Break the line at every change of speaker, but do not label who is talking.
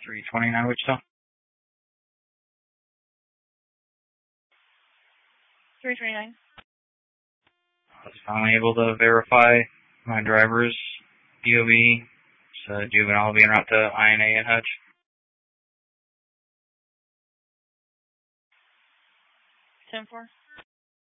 329 Wichita.
329.
I was finally able to verify my driver's DOB. It's a juvenile being brought to INA and Hutch.
10-4.